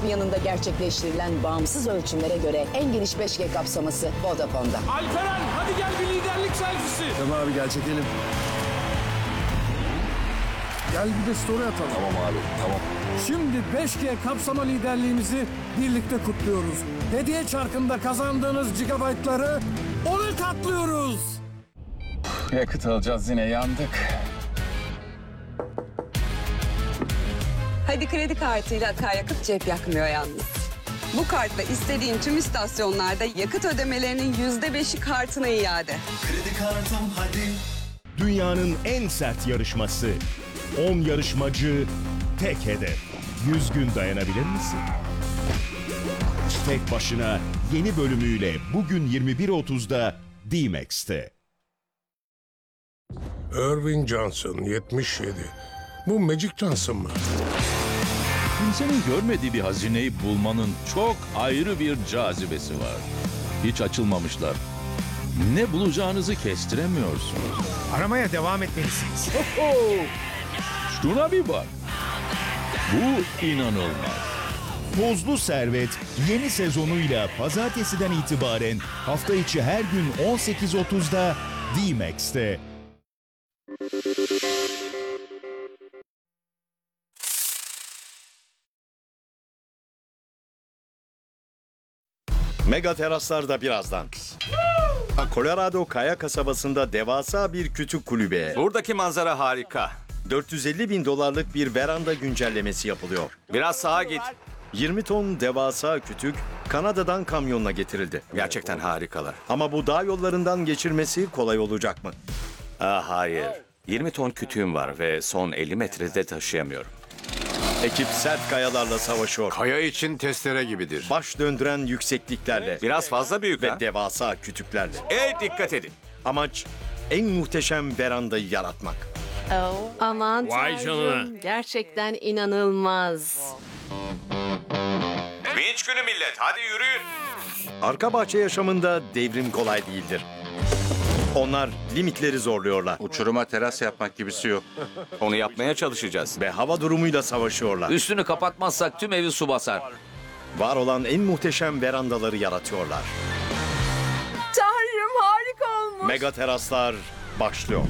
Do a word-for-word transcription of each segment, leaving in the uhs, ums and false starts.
resmi yanında gerçekleştirilen bağımsız ölçümlere göre en geniş beş G kapsaması Vodafone'da. Alperen hadi gel bir liderlik selfisi. Tamam abi gel çekelim. Gel bir de story atalım. Tamam abi, tamam. Şimdi beş G kapsama liderliğimizi birlikte kutluyoruz. Hediye çarkında kazandığınız gigabaytları ona katlıyoruz. Yakıt alacağız yine yandık. Hadi kredi kartıyla akaryakıt cep yakmıyor yalnız. Bu kartla istediğin tüm istasyonlarda yakıt ödemelerinin yüzde beşi kartına iade. Kredi kartım hadi. Dünyanın en sert yarışması. on yarışmacı, tek hedef. yüz gün dayanabilir misin? Tek başına yeni bölümüyle bugün yirmi bir otuzda D-Max'te. Irving Johnson, yetmiş yedi. Bu Magic Johnson mı? Kimsenin görmediği bir hazineyi bulmanın çok ayrı bir cazibesi var. Hiç açılmamışlar. Ne bulacağınızı kestiremiyorsunuz. Aramaya devam etmelisiniz. Oho! Şuna bir bak. Bu inanılmaz. Tozlu Servet yeni sezonuyla pazartesiden itibaren hafta içi her gün on sekiz otuzda D-Max'te. Mega teraslarda birazdan. Colorado Kaya kasabasında devasa bir kütük kulübe. Buradaki manzara harika. dört yüz elli bin dolarlık bir veranda güncellemesi yapılıyor. Biraz sağa git. yirmi ton devasa kütük Kanada'dan kamyonla getirildi. Gerçekten harikalar. Ama bu dağ yollarından geçirmesi kolay olacak mı? Ah hayır. yirmi ton kütüğüm var ve son elli metrede taşıyamıyorum. Ekip sert kayalarla savaşıyor. Kaya için testere gibidir. Baş döndüren yüksekliklerle. Biraz fazla büyük ve ha? devasa kütüklerle. Ey dikkat edin. Amaç en muhteşem verandayı yaratmak. Oh. Aman Vay tanrım, canına. gerçekten inanılmaz. Vinç günü millet, hadi yürüyün. Arka bahçe yaşamında devrim kolay değildir. Onlar limitleri zorluyorlar. Uçuruma teras yapmak gibisi yok. Onu yapmaya çalışacağız. Ve hava durumuyla savaşıyorlar. Üstünü kapatmazsak tüm evi su basar. Var olan en muhteşem verandaları yaratıyorlar. Tanrım, harika olmuş. Mega teraslar başlıyor.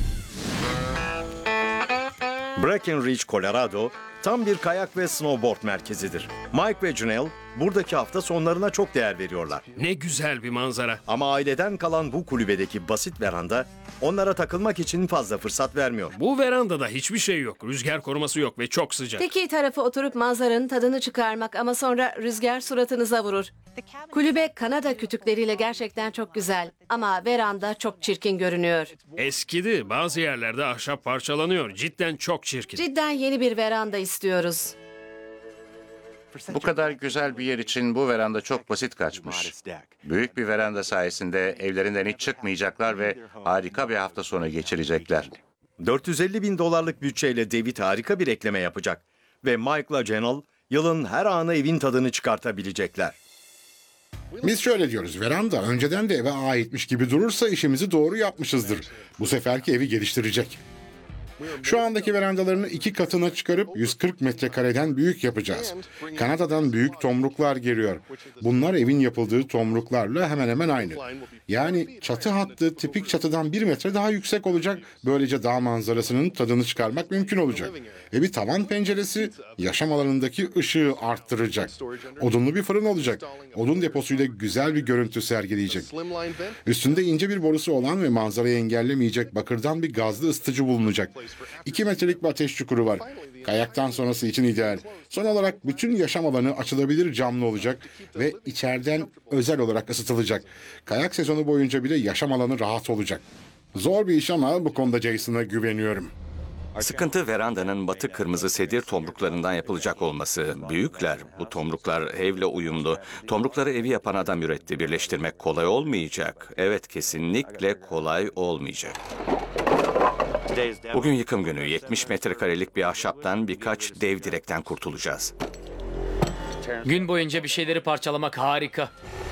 Breckenridge, Colorado tam bir kayak ve snowboard merkezidir. Mike ve Janelle buradaki hafta sonlarına çok değer veriyorlar. Ne güzel bir manzara. Ama aileden kalan bu kulübedeki basit veranda onlara takılmak için fazla fırsat vermiyor. Bu verandada hiçbir şey yok. Rüzgar koruması yok ve çok sıcak. Teki tarafı oturup manzaranın tadını çıkarmak ama sonra rüzgar suratınıza vurur. Kulübe Kanada kütükleriyle gerçekten çok güzel ama veranda çok çirkin görünüyor. Eskidi. Bazı yerlerde ahşap parçalanıyor. Cidden çok çirkin. Cidden yeni bir veranda istiyoruz. Bu kadar güzel bir yer için bu veranda çok basit kaçmış. Büyük bir veranda sayesinde evlerinden hiç çıkmayacaklar ve harika bir hafta sonu geçirecekler. dört yüz elli bin dolarlık bütçeyle David harika bir ekleme yapacak. Ve Mike'la Janelle yılın her anı evin tadını çıkartabilecekler. Biz şöyle diyoruz, veranda önceden de eve aitmiş gibi durursa işimizi doğru yapmışızdır. Bu seferki evi geliştirecek. Şu andaki verandalarını iki katına çıkarıp yüz kırk metrekareden büyük yapacağız. Kanada'dan büyük tomruklar geliyor. Bunlar evin yapıldığı tomruklarla hemen hemen aynı. Yani çatı hattı tipik çatıdan bir metre daha yüksek olacak. Böylece dağ manzarasının tadını çıkarmak mümkün olacak. Ve bir tavan penceresi yaşam alanındaki ışığı arttıracak. Odunlu bir fırın olacak. Odun deposuyla güzel bir görüntü sergileyecek. Üstünde ince bir borusu olan ve manzarayı engellemeyecek bakırdan bir gazlı ısıtıcı bulunacak. İki metrelik bir ateş çukuru var. Kayaktan sonrası için ideal. Son olarak bütün yaşam alanı açılabilir camlı olacak ve içeriden özel olarak ısıtılacak. Kayak sezonu boyunca bile yaşam alanı rahat olacak. Zor bir iş ama bu konuda Jason'a güveniyorum. Sıkıntı verandanın batı kırmızı sedir tomruklarından yapılacak olması. Büyükler. Bu tomruklar evle uyumlu. Tomrukları evi yapan adam üretti. Birleştirmek kolay olmayacak. Evet, kesinlikle kolay olmayacak. Bugün yıkım günü. yetmiş metrekarelik bir ahşaptan birkaç dev direkten kurtulacağız. Gün boyunca bir şeyleri parçalamak harika.